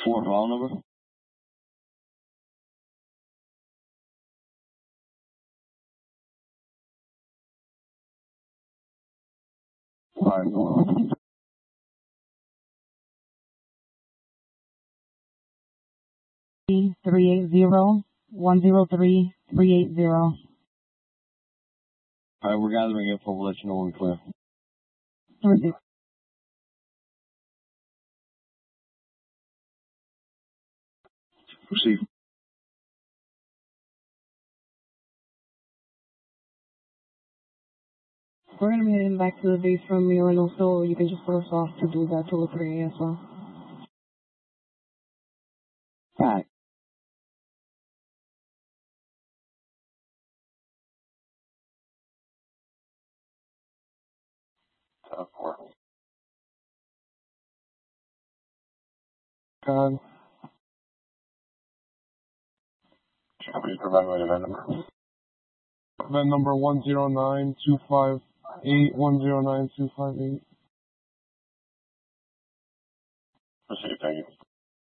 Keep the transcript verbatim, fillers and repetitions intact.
Four file number? Alright, go on. three eight zero, one zero three, three eight zero. Alright, we're gathering info. We'll let you know when we clear. Proceed. We're going to be heading back to the base from Mirano, so you can just force off to do that two oh three as well. Alright. Tough work. God. Please provide my event number. Event number one zero nine two five eight, one zero nine two five eight. Proceed, thank you.